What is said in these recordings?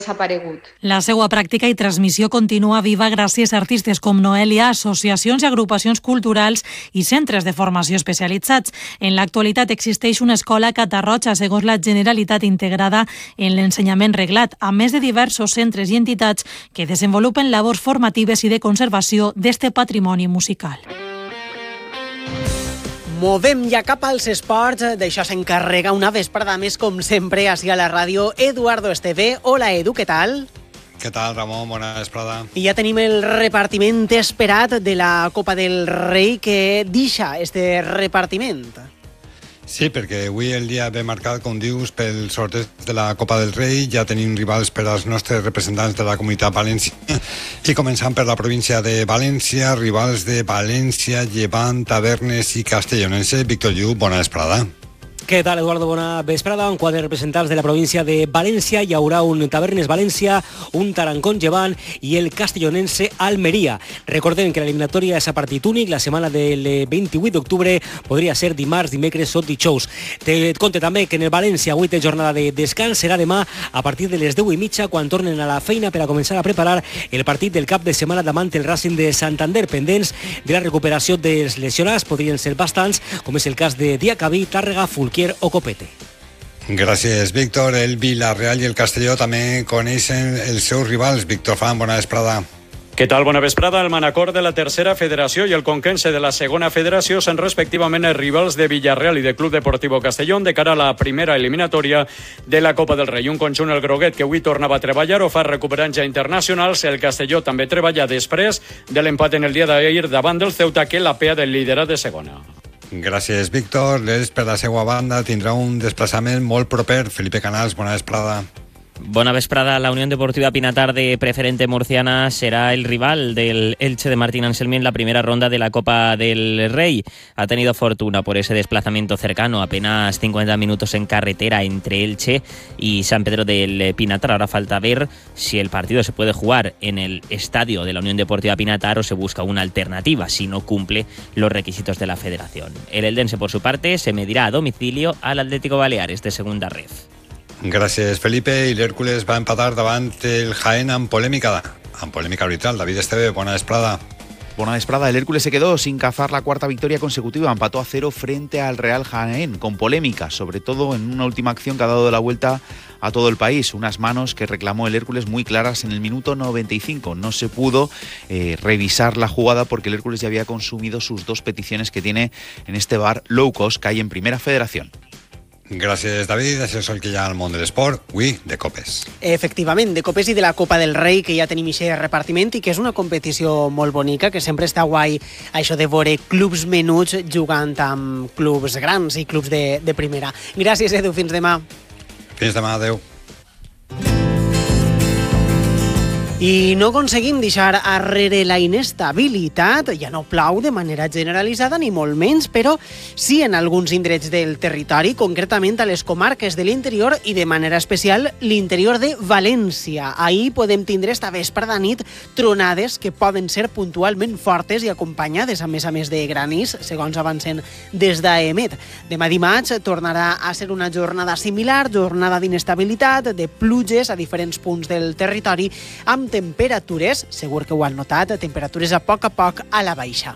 desaparegut. La seva pràctica i transmissió continua viva gràcies a artistes com Noelia, associacions i agrupacions culturals i centres de formació especialitzats. En l'actualitat existeix una escola a Catarroja, segons la Generalitat, integrada en l'ensenyament reglat, a més de diversos centres i entitats que desenvolupen labors formatives i de conservació d'este patrimoni musical. Movem ja cap als esports, d'això s'encarrega una vesprada més, com sempre, així a la ràdio, Eduardo Esteve. Hola, Edu, què tal? Què tal, Ramon? Bona vesprada. I ja tenim el repartiment esperat de la Copa del Rei. Que deixa este repartiment? Sí, perquè avui el dia ve marcat, com dius, pel sorteig de la Copa del Rei. Ja tenim rivals per als nostres representants de la Comunitat Valenciana. I començant per la província de València, rivals de València, Llevant, Tavernes i Castellonense. Víctor Lluc, bona vesprada. Què tal, Eduardo? Bona vesprada. Un quadre de representants de la província de València. Hi haurà un Tavernes València, un Tarancón Llevant i el Castellonense Almeria. Recordem que l'eliminatòria és a partit únic. La setmana del 28 d'octubre podria ser dimarts, dimecres o dijous. Te conte també que en el València avui té jornada de descans. Serà demà a partir de les 10:30 quan tornen a la feina per a començar a preparar el partit del cap de setmana davant el Racing de Santander, pendents de la recuperació dels lesionats. Podrien ser bastants, com és el cas de Diacabí, Tàrrega, Fulquier o Copete. Gràcies, Víctor. El Villarreal i el Castelló també coneixen els seus rivals. Víctor Fan, bona vesprada. Què tal? Bona vesprada. El Manacor de la tercera federació i el Conquense de la segona federació són respectivament els rivals de Villarreal i de Club Deportivo Castellón de cara a la primera eliminatòria de la Copa del Rei. Un conjunt, el groguet, que avui tornava a treballar o fa recuperant ja internacionals. El Castelló també treballa després de l'empat en el dia d'ahir davant del Ceuta, que la pea del liderat de segona. Gràcies, Víctor. L'Elx, per la seva banda, tindrà un desplaçament molt proper. Felipe Canals, bona vesprada. Bona vesprada. La Unión Deportiva Pinatar de Preferente Murciana será el rival del Elche de Martín Anselmi en la primera ronda de la Copa del Rey. Ha tenido fortuna por ese desplazamiento cercano, apenas 50 minutos en carretera entre Elche y San Pedro del Pinatar. Ahora falta ver si el partido se puede jugar en el estadio de la Unión Deportiva Pinatar o se busca una alternativa si no cumple los requisitos de la federación. El eldense, por su parte, se medirá a domicilio al Atlético Baleares de segunda ref. Gràcies, Felipe. I l'Hèrcules va empatar davant el Jaén amb polèmica arbitral. David Esteve, bona vesprada. Buena vesprada. El Hércules se quedó sin cazar la cuarta victoria consecutiva. Empató a 0 frente al Real Jaén, con polémica, sobre todo en una última acción que ha dado la vuelta a todo el país. Unas manos que reclamó el Hércules muy claras en el minuto 95. No se pudo revisar la jugada porque el Hércules ya había consumido sus 2 peticiones que tiene en este bar low cost que hay en Primera Federación. Gràcies, David. Això és el que hi ha al món de l'esport. Avui, de Copes. Efectivament, de Copes i de la Copa del Rei, que ja tenim aquest repartiment i que és una competició molt bonica, que sempre està guai això de veure clubs menuts jugant amb clubs grans i clubs de primera. Gràcies, Edu. Fins demà. Fins demà. Adéu. I no aconseguim deixar arrere la inestabilitat, ja no plou de manera generalitzada ni molt menys, però sí en alguns indrets del territori, concretament a les comarques de l'interior i de manera especial l'interior de València. Ahir podem tindre esta vesprada nit tronades que poden ser puntualment fortes i acompanyades a més de granís, segons avancen des d'AEMET. Demà dimarts tornarà a ser una jornada similar, jornada d'inestabilitat, de pluges a diferents punts del territori, amb temperatures, segur que ho han notat, temperatures a poc a la baixa.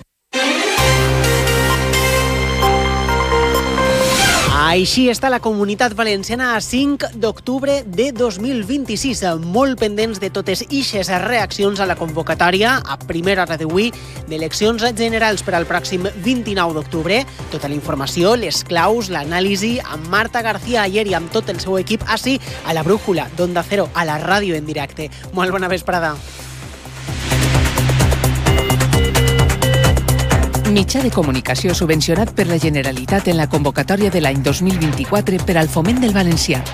Així està la Comunitat Valenciana a 5 d'octubre de 2026, molt pendents de totes ixes reaccions a la convocatòria a primera hora d'avui d'eleccions generals per al pròxim 29 d'octubre. Tota la informació, les claus, l'anàlisi amb Marta García ayer i amb tot el seu equip així a la brújula d'Onda Cero, a la ràdio en directe. Molt bona vesprada. Mitjà de comunicació subvencionat per la Generalitat en la convocatòria de l'any 2024 per al foment del valencià.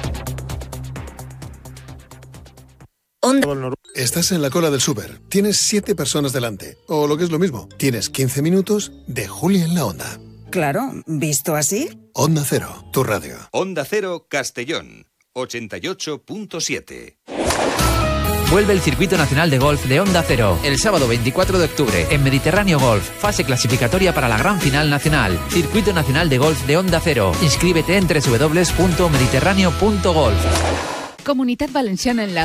Estás en la cola del súper. Tienes 7 personas delante. O lo que es lo mismo, tienes 15 minutos de Juli en la Onda. Claro, ¿visto así? Onda Cero, tu radio. Onda Cero, Castellón, 88.7. Vuelve el Circuito Nacional de Golf de Onda Cero el sábado 24 de octubre en Mediterráneo Golf, fase clasificatoria para la gran final nacional. Circuito Nacional de Golf de Onda Cero. Inscríbete en www.mediterráneo.golf. Comunitat Valenciana en la